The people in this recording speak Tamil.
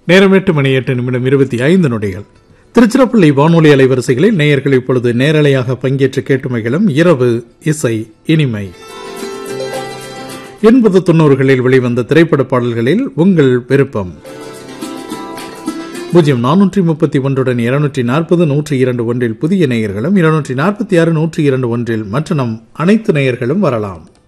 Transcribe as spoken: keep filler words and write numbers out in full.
நேரம் எட்டு மணி எட்டு நிமிடம் இருபத்தி ஐந்து நொடிகள். திருச்சிராப்பள்ளி வானொலி அலைவரிசைகளில் நேயர்கள் இப்பொழுது நேரலையாக பங்கேற்று கேட்டுமைகளும் இரவு இசை இனிமை. எண்பது தொண்ணூறுகளில் வெளிவந்த திரைப்பட பாடல்களில் உங்கள் விருப்பம் பூஜ்ஜியம் நானூற்றி முப்பத்தி ஒன்றுடன் இருநூற்றி நாற்பது நூற்றி இரண்டு ஒன்றில் புதிய நேயர்களும் இருநூற்றி நாற்பத்தி ஆறு நூற்றி இரண்டு ஒன்றில் மற்ற நம் அனைத்து நேயர்களும் வரலாம்.